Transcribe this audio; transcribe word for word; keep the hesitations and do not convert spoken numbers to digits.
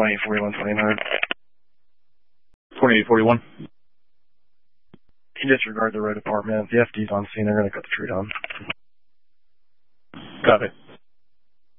twenty-eight forty-one, twenty-nine. twenty-eight forty-one. You disregard the road department. If the F D's on scene, they're going to cut the tree down. Copy.